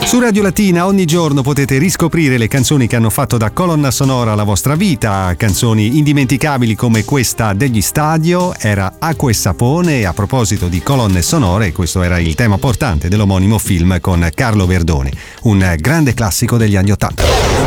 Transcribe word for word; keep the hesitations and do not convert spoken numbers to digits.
Su Radio Latina ogni giorno potete riscoprire le canzoni che hanno fatto da colonna sonora la vostra vita, canzoni indimenticabili come questa degli Stadio, era Acqua e Sapone, e a proposito di colonne sonore, questo era il tema portante dell'omonimo film con Carlo Verdone, un grande classico degli anni Ottanta.